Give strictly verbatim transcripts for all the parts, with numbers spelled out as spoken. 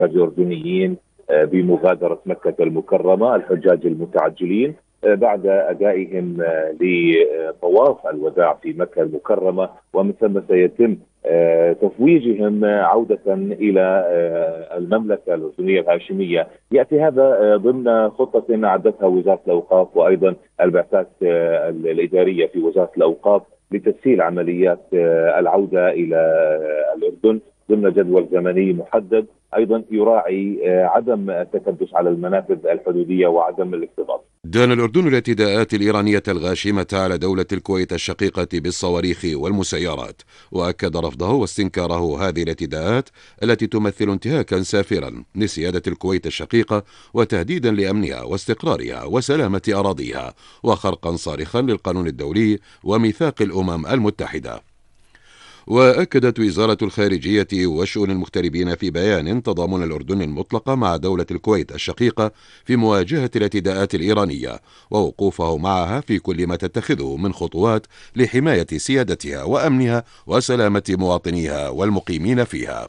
الأردنيين بمغادرة مكة المكرمة، الحجاج المتعجلين بعد أدائهم لطواف الوداع في مكة المكرمة، ومن ثم سيتم تفويجهم عودة إلى المملكة الأردنية الهاشمية. يأتي هذا ضمن خطة أعدتها وزارة الأوقاف وأيضا البعثات الإدارية في وزارة الأوقاف لتسهيل عمليات العودة إلى الأردن ضمن جدول زمني محدد، أيضا يراعي عدم التكدس على المنافذ الحدودية وعدم الاكتظاظ. دان الأردن الاعتداءات الإيرانية الغاشمة على دولة الكويت الشقيقة بالصواريخ والمسيرات، وأكد رفضه واستنكاره هذه الاعتداءات التي تمثل انتهاكا سافرا لسيادة الكويت الشقيقة وتهديدا لأمنها واستقرارها وسلامة أراضيها، وخرقا صارخا للقانون الدولي وميثاق الأمم المتحدة. وأكدت وزارة الخارجية وشؤون المغتربين في بيان تضامن الأردن المطلق مع دولة الكويت الشقيقة في مواجهة الاعتداءات الإيرانية، ووقوفه معها في كل ما تتخذه من خطوات لحماية سيادتها وأمنها وسلامة مواطنيها والمقيمين فيها.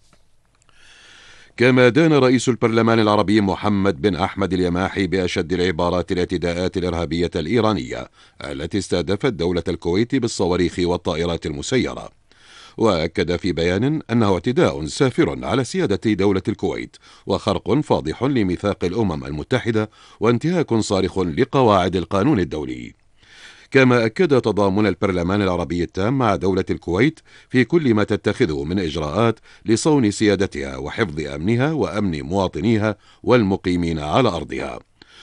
كما دان رئيس البرلمان العربي محمد بن أحمد اليماحي بأشد العبارات الاعتداءات الإرهابية الإيرانية التي استهدفت دولة الكويت بالصواريخ والطائرات المسيرة، وأكد في بيان أنه اعتداء سافر على سيادة دولة الكويت وخرق فاضح لميثاق الأمم المتحدة وانتهاك صارخ لقواعد القانون الدولي. كما أكد تضامن البرلمان العربي التام مع دولة الكويت في كل ما تتخذه من إجراءات لصون سيادتها وحفظ أمنها وأمن مواطنيها والمقيمين على أرضها.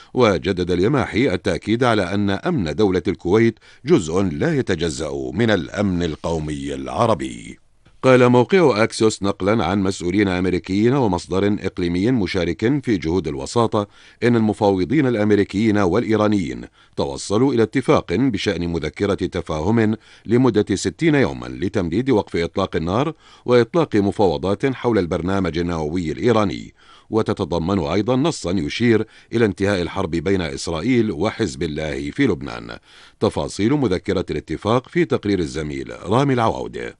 وجدد اليماحي التأكيد على أن أمن دولة الكويت جزء لا يتجزأ من الأمن القومي العربي. قال موقع أكسوس نقلا عن مسؤولين أمريكيين ومصدر إقليمي مشارك في جهود الوساطة إن المفاوضين الأمريكيين والإيرانيين توصلوا إلى اتفاق بشأن مذكرة تفاهم لمدة ستين يوما لتمديد وقف إطلاق النار وإطلاق مفاوضات حول البرنامج النووي الإيراني، وتتضمن أيضا نصا يشير إلى انتهاء الحرب بين إسرائيل وحزب الله في لبنان. تفاصيل مذكرة الاتفاق في تقرير الزميل رامي العواود.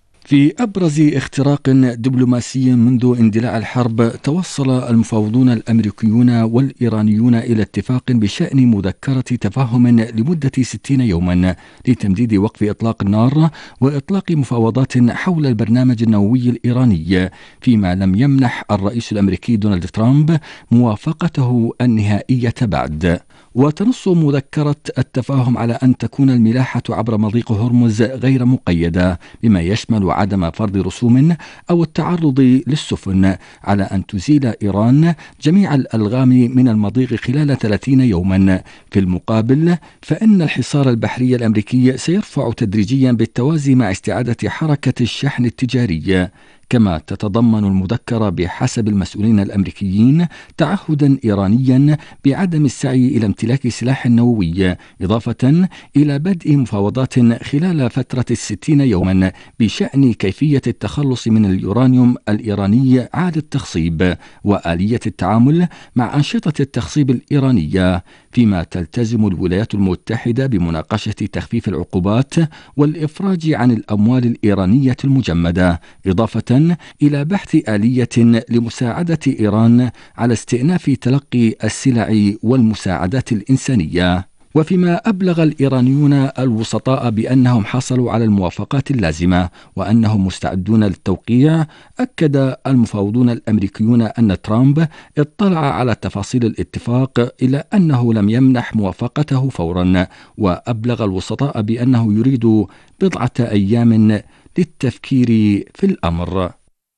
في أبرز اختراق دبلوماسي منذ اندلاع الحرب، توصل المفاوضون الأمريكيون والإيرانيون إلى اتفاق بشأن مذكرة تفاهم لمدة ستين يوما لتمديد وقف إطلاق النار وإطلاق مفاوضات حول البرنامج النووي الإيراني، فيما لم يمنح الرئيس الأمريكي دونالد ترامب موافقته النهائية بعد. وتنص مذكرة التفاهم على أن تكون الملاحة عبر مضيق هرمز غير مقيدة، بما يشمل عدم فرض رسوم أو التعرض للسفن، على أن تزيل إيران جميع الألغام من المضيق خلال ثلاثين يوما. في المقابل فإن الحصار البحري الأمريكي سيرفع تدريجيا بالتوازي مع استعادة حركة الشحن التجاري. كما تتضمن المذكرة بحسب المسؤولين الأمريكيين تعهدا إيرانيا بعدم السعي إلى امتلاك سلاح نووي، إضافة إلى بدء مفاوضات خلال فترة الستين يوما بشأن كيفية التخلص من اليورانيوم الإيراني عاد التخصيب وآلية التعامل مع أنشطة التخصيب الإيرانية، فيما تلتزم الولايات المتحدة بمناقشة تخفيف العقوبات والإفراج عن الأموال الإيرانية المجمدة، إضافة إلى بحث آلية لمساعدة إيران على استئناف تلقي السلع والمساعدات الإنسانية. وفيما أبلغ الإيرانيون الوسطاء بأنهم حصلوا على الموافقات اللازمة وأنهم مستعدون للتوقيع، أكد المفاوضون الأمريكيون أن ترامب اطلع على تفاصيل الاتفاق إلى أنه لم يمنح موافقته فورا، وأبلغ الوسطاء بأنه يريد بضعة أيام للتفكير في الأمر.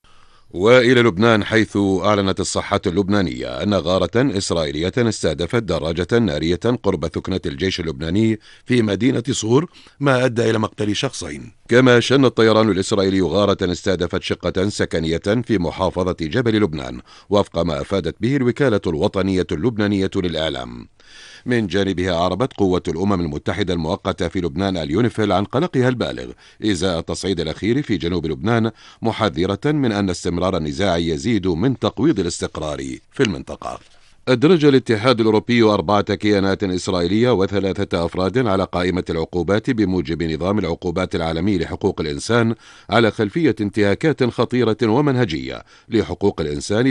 وإلى لبنان، حيث أعلنت الصحة اللبنانية أن غارة إسرائيلية استهدفت دراجة نارية قرب ثكنة الجيش اللبناني في مدينة صور، ما أدى إلى مقتل شخصين. كما شن الطيران الإسرائيلي غارة استهدفت شقة سكنية في محافظة جبل لبنان، وفق ما أفادت به الوكالة الوطنية اللبنانية للإعلام. من جانبها أعربت قوة الأمم المتحدة المؤقتة في لبنان اليونيفيل عن قلقها البالغ إزاء التصعيد الأخير في جنوب لبنان، محذرة من أن استمرار النزاع يزيد من تقويض الاستقرار في المنطقة. أدرج الاتحاد الأوروبي أربعة كيانات إسرائيلية وثلاثة أفراد على قائمة العقوبات بموجب نظام العقوبات العالمي لحقوق الإنسان على خلفية انتهاكات خطيرة ومنهجية لحقوق الإنسان